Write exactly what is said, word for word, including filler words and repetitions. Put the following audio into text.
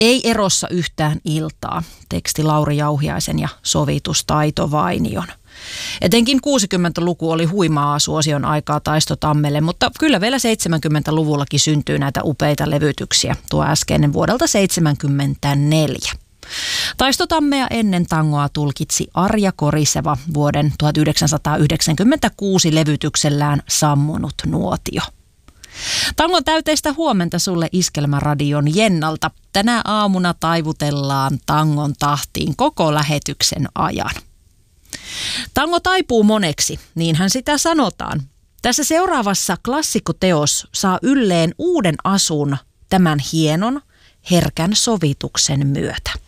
Ei erossa yhtään iltaa, teksti Lauri Jauhiaisen ja sovitus Taito Vainion. Etenkin kuusikymmentäluku oli huimaa suosion aikaa Taisto Tammelle, mutta kyllä vielä seitsemänkymmentäluvullakin syntyy näitä upeita levytyksiä, tuo äskeinen vuodelta seitsemänkymmentäneljä. Taisto Tammea ennen tangoa tulkitsi Arja Koriseva vuoden tuhatyhdeksänsataayhdeksänkymmentäkuusi levytyksellään Sammunut nuotio. Tangon täyteistä huomenta sulle Iskelmäradion Jennalta. Tänä aamuna taivutellaan tangon tahtiin koko lähetyksen ajan. Tango taipuu moneksi, niinhän sitä sanotaan. Tässä seuraavassa klassikkoteos saa ylleen uuden asun tämän hienon, herkän sovituksen myötä.